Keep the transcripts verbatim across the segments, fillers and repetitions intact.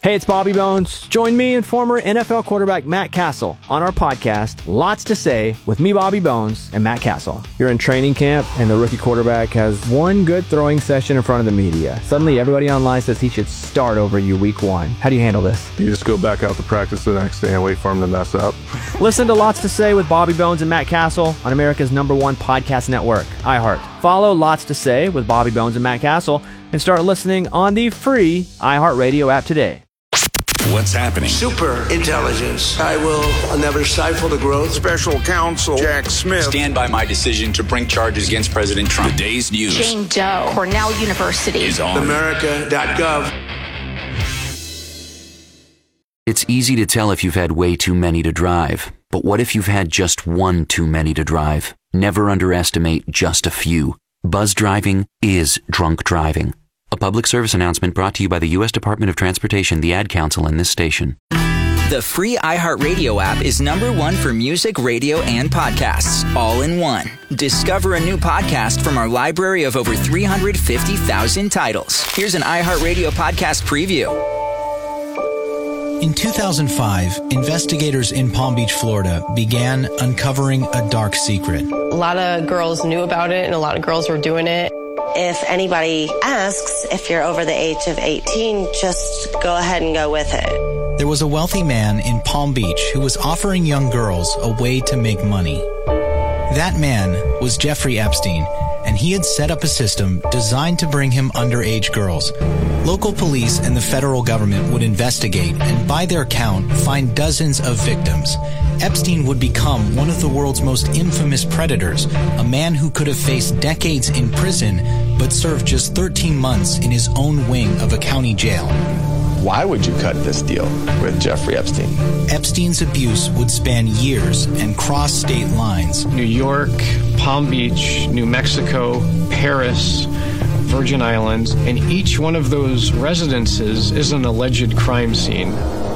Hey, it's Bobby Bones. Join me and former N F L quarterback Matt Castle on our podcast, Lots to Say, with me, Bobby Bones, and Matt Castle. You're in training camp, and the rookie quarterback has one good throwing session in front of the media. Suddenly, everybody online says he should start over you week one. How do you handle this? You just go back out to practice the next day and wait for him to mess up. Listen to Lots to Say with Bobby Bones and Matt Castle on America's number one podcast network, iHeart. Follow Lots to Say with Bobby Bones and Matt Castle and start listening on the free iHeartRadio app today. What's happening? Super intelligence. I will never stifle the growth. Special counsel Jack Smith. Stand by my decision to bring charges against President Trump. The day's news. Jane Doe, Cornell University. Is on. America dot gov. It's easy to tell if you've had way too many to drive. But what if you've had just one too many to drive? Never underestimate just a few. Buzz driving is drunk driving. A public service announcement brought to you by the U S Department of Transportation, the Ad Council, and this station. The free iHeartRadio app is number one for music, radio, and podcasts, all in one. Discover a new podcast from our library of over three hundred fifty thousand titles. Here's an iHeartRadio podcast preview. In two thousand five, investigators in Palm Beach, Florida, began uncovering a dark secret. A lot of girls knew about it, and a lot of girls were doing it. If anybody asks if you're over the age of eighteen, just go ahead and go with it. There was a wealthy man in Palm Beach who was offering young girls a way to make money. That man was Jeffrey Epstein, and he had set up a system designed to bring him underage girls. Local police and the federal government would investigate and, by their count, find dozens of victims. Epstein would become one of the world's most infamous predators, a man who could have faced decades in prison but served just thirteen months in his own wing of a county jail. Why would you cut this deal with Jeffrey Epstein? Epstein's abuse would span years and cross state lines. New York, Palm Beach, New Mexico, Paris, Virgin Islands, and each one of those residences is an alleged crime scene.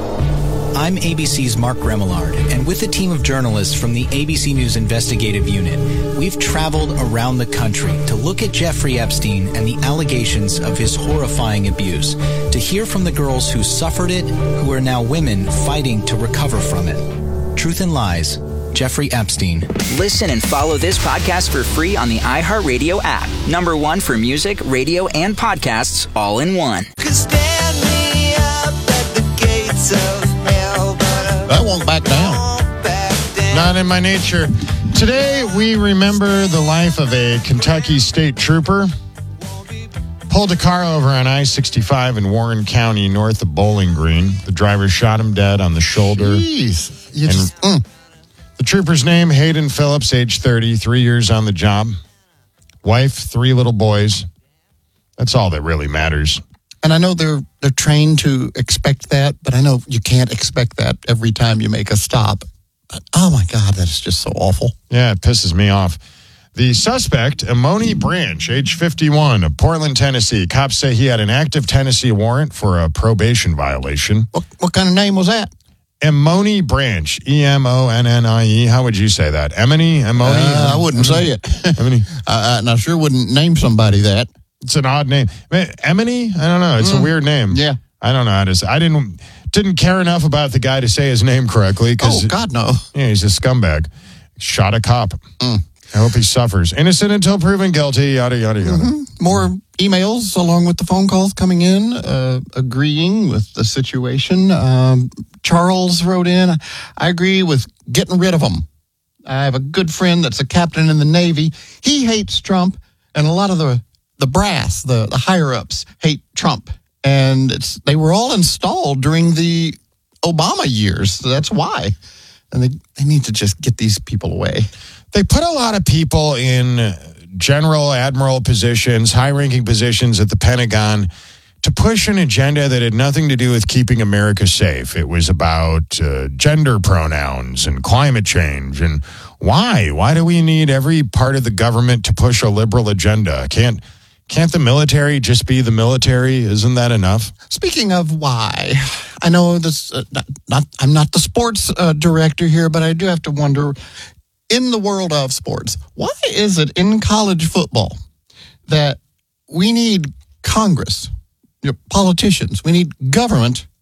I'm A B C's Mark Remillard, and with a team of journalists from the A B C News Investigative Unit, we've traveled around the country to look at Jeffrey Epstein and the allegations of his horrifying abuse, to hear from the girls who suffered it, who are now women fighting to recover from it. Truth and Lies, Jeffrey Epstein. Listen and follow this podcast for free on the iHeartRadio app. Number one for music, radio, and podcasts, all in one. Stand me up at the gates of hell, but I won't back down. back down. Not in my nature. Today, we remember the life of a Kentucky state trooper. Pulled a car over on I sixty-five in Warren County, north of Bowling Green. The driver shot him dead on the shoulder. Jeez. You and just, mm. The trooper's name, Hayden Phillips, age thirty, three years on the job. Wife, three little boys. That's all that really matters. And I know they're they're trained to expect that, but I know you can't expect that every time you make a stop. But, oh, my God, that is just so awful. Yeah, it pisses me off. The suspect, Amoni Branch, age fifty-one, of Portland, Tennessee. Cops say he had an active Tennessee warrant for a probation violation. What, what kind of name was that? Amoni Branch, E M O N N I E. How would you say that? Emony? Amoni? Uh, I wouldn't say it. Emony? uh, and I sure wouldn't name somebody that. It's an odd name. Emony? I don't know. It's mm. a weird name. Yeah. I don't know how to say. I didn't didn't care enough about the guy to say his name correctly. Oh, God, no. Yeah, he's a scumbag. Shot a cop. Mm. I hope he suffers. Innocent until proven guilty, yada, yada, yada. Mm-hmm. More emails along with the phone calls coming in, uh, agreeing with the situation. Um, Charles wrote in, I agree with getting rid of them. I have a good friend that's a captain in the Navy. He hates Trump, and a lot of the, the brass, the, the higher-ups, hate Trump. And it's they were all installed during the Obama years, so that's why. And they, they need to just get these people away. They put a lot of people in general admiral positions, high-ranking positions at the Pentagon to push an agenda that had nothing to do with keeping America safe. It was about uh, gender pronouns and climate change. And why? Why do we need every part of the government to push a liberal agenda? Can't can't the military just be the military? Isn't that enough? Speaking of why, I know this. Uh, not, not I'm not the sports uh, director here, but I do have to wonder. In the world of sports, why is it in college football that we need Congress, you know, politicians, we need government